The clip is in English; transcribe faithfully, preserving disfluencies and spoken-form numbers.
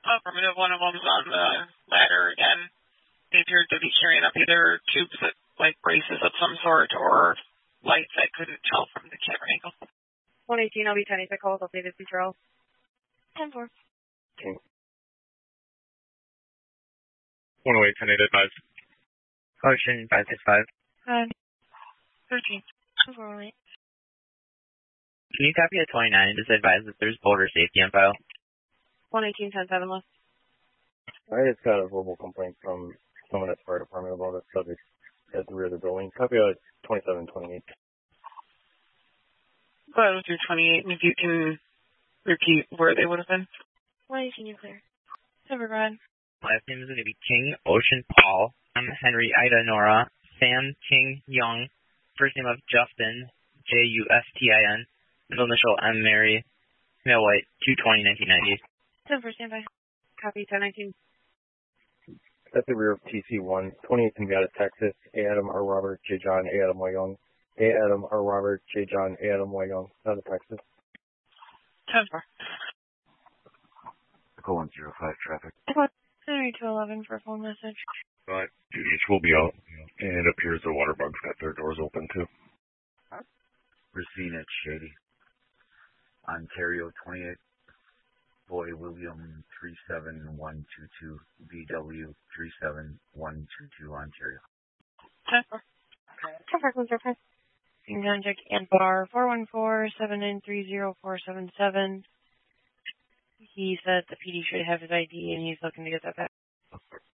Affirmative, one of them's on the ladder again. They appeared to be carrying up either tubes that, like braces of some sort or lights I couldn't tell from the camera angle. one eighteen, I'll be ten eight calls, updated control. ten four. Okay. one oh eight, ten eight, advise. Ocean five six five. Hi. thirteen. four oh eight. Can you copy a twenty-nine and just advise if there's boulder safety on file? one eighteen, ten seven left. I just got a verbal complaint from someone at the fire department about a subject at the rear of the building. Copy out twenty-seven twenty-eight. Go ahead with your twenty-eight, and if you can repeat where they would have been. one eighteen, you're clear. Never mind. Last name is going to be King Ocean Paul. I'm Henry Ida Nora. Sam King Young. First name of Justin, J U S T I N. Middle initial M Mary. Male white, two twenty nineteen ninety. ten four, standby. Copy, ten nineteen. At the rear of T C one, twenty-eight Nevada, Texas. A. Adam R. Robert, J. John, A. Adam Y. Young. A. Adam R. Robert, J. John, A. Adam Y. Young. Out of Texas. ten four. Echo one zero five traffic. Henry two eleven for a phone message. But G H will be out, and it appears the water bugs got their doors open too. Racine at Shady. Ontario twenty-eight. Boy William three seven one two two. B W three seven one two two, Ontario. ten four. ten four, one zero five. Contact and bar four one four, seven nine three zero, four seven seven. He said the P D should have his I D and he's looking to get that back.